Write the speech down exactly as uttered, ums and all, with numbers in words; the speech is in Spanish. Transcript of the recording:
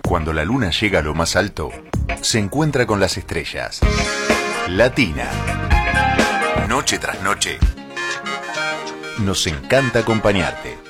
Cuando la luna llega a lo más alto, se encuentra con las estrellas. Latina. Noche tras noche. Nos encanta acompañarte.